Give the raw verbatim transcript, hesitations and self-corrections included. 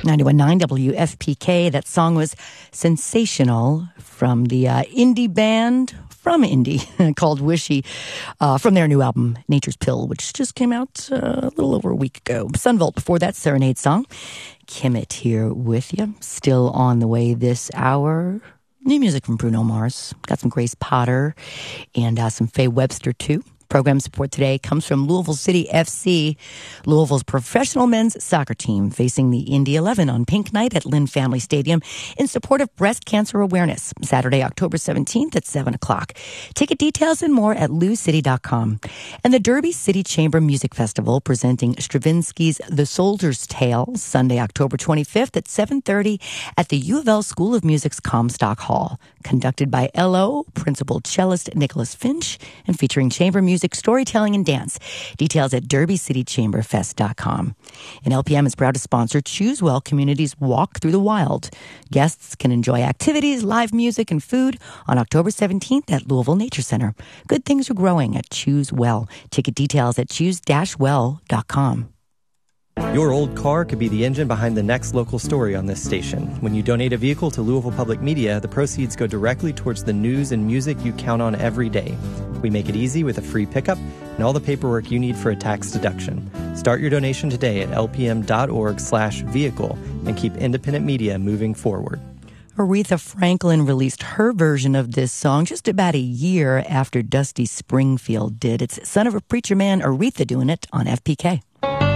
ninety-one point nine W F P K. That song was Sensational from the uh, indie band from Indy called Wishy uh, from their new album, Nature's Pill, which just came out uh, a little over a week ago. Sunvolt before that, Serenade song. Kimmit here with you. Still on the way this hour. New music from Bruno Mars. Got some Grace Potter and uh, some Faye Webster, too. Program support today comes from Louisville City F C, Louisville's professional men's soccer team facing the Indy eleven on Pink Night at Lynn Family Stadium in support of breast cancer awareness, Saturday, October seventeenth at seven o'clock. Ticket details and more at lou city dot com. And the Derby City Chamber Music Festival presenting Stravinsky's The Soldier's Tale, Sunday, October twenty-fifth at seven thirty at the U of L School of Music's Comstock Hall. Conducted by L O, Principal Cellist Nicholas Finch, and featuring chamber music, storytelling, and dance. Details at derby city chamber fest dot com. And L P M is proud to sponsor Choose Well Community's Walk Through the Wild. Guests can enjoy activities, live music, and food on October seventeenth at Louisville Nature Center. Good things are growing at Choose Well. Ticket details at choose dash well dot com. Your old car could be the engine behind the next local story on this station. When you donate a vehicle to Louisville Public Media, the proceeds go directly towards the news and music you count on every day. We make it easy with a free pickup and all the paperwork you need for a tax deduction. Start your donation today at lpm.org slash vehicle and keep independent media moving forward. Aretha Franklin released her version of this song just about a year after Dusty Springfield did. It's Son of a Preacher Man, Aretha doing it on F P K.